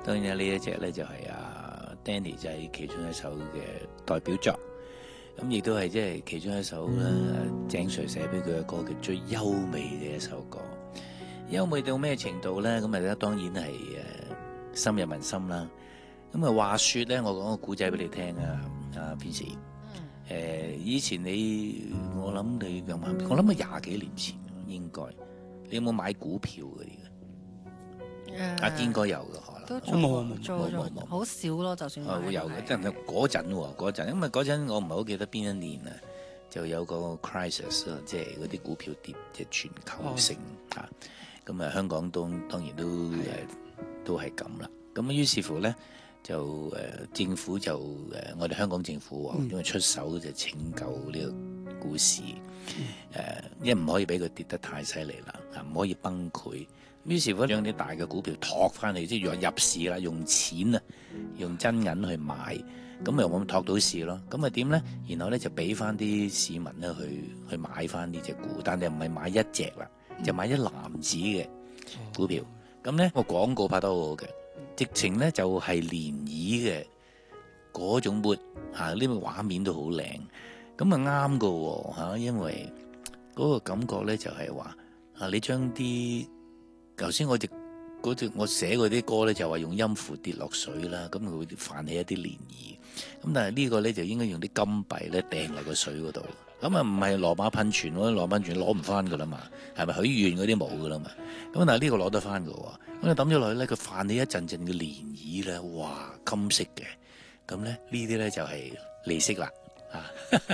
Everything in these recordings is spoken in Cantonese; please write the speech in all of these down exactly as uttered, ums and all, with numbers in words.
當然呢一隻咧就係阿 Danny 就係其中一首嘅代表作，咁亦都係即係其中一首咧，鄭 Sir 寫俾佢嘅歌叫最優美嘅一首歌。優美到咩程度咧？咁啊咧當然係誒深入民心啦。咁啊話説咧，我講個古仔俾你聽啊，阿 Vincy。誒以前你我諗你有冇？我諗係廿幾年前應該。你有冇買股票嘅？ 誒， 阿堅應該有嘅可能。 都做冇冇做冇冇冇咗好少咯，就算啊，會有嘅，即係嗰陣喎，嗰陣，因為嗰陣我唔係好記得邊一年啊，就有個 crisis 啊，即係嗰啲股票跌，即係全球性嚇。咁啊，香港當當然都誒都係咁啦。咁於是乎咧，就誒政府就誒我哋香港政府喎，因為出手就拯救呢個股市，誒，因為唔可以俾佢跌得太犀利啦，啊，唔可以崩潰。於是乎將啲大嘅股票托翻嚟，即係入市啦，用錢啊，用真銀去買，咁咪我托到市咯。咁咪點咧？然後咧就俾翻啲市民咧去去買翻呢隻股，但係唔係買一隻啦，就買一籃子嘅股票。咁咧個廣告拍得好好嘅，直情咧就係漣漪嘅嗰種抹嚇，呢個畫面都好靚。咁啊啱㗎喎嚇，因為嗰個感覺咧就係話啊，你將啲頭先我隻嗰隻我寫嗰啲歌咧就話用音符跌落水啦，咁佢會泛起一啲漣漪。咁但係呢個咧就應該用啲金幣咧掟落個水嗰度。咁啊唔係羅馬噴泉咯，羅馬噴泉攞唔翻噶啦嘛，係咪許願嗰啲冇噶啦嘛？咁但係呢個攞得翻噶喎。咁你抌咗落去咧，佢泛起一陣陣嘅漣漪咧，哇金色嘅。咁咧呢啲咧就係利息啦。啊，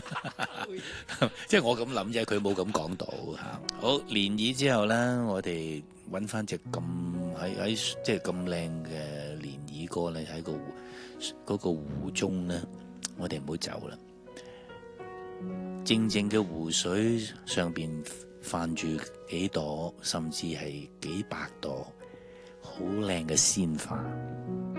即係我咁諗啫，佢冇咁講到嚇。好漣漪之後咧，我哋揾翻隻咁喺喺即係咁靚嘅漣漪歌咧，喺個湖嗰個湖中咧，我哋唔好走啦。靜靜嘅湖水上邊泛住幾朵，甚至係幾百朵好靚嘅鮮花。